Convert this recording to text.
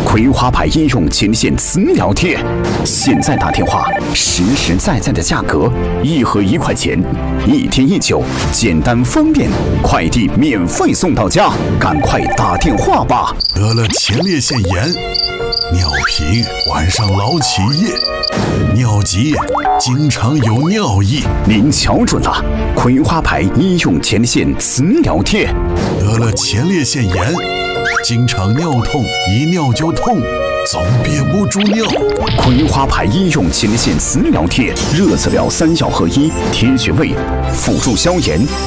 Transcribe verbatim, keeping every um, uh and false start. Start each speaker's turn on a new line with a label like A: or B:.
A: 葵花牌医用前列腺磁疗贴，现在打电话，实实在在的价格，一盒一块钱，一天一酒，简单方便，快递免费送到家，赶快打电话吧！
B: 得了前列腺炎，尿频，晚上老起夜，尿急，经常有尿意。
A: 您瞧准了，葵花牌医用前列腺磁疗贴。
B: 得了前列腺炎，经常尿痛，一尿就痛，总憋不住尿。
A: 葵花牌医用前列腺磁疗贴，热磁疗三效合一，贴穴位，辅助消炎，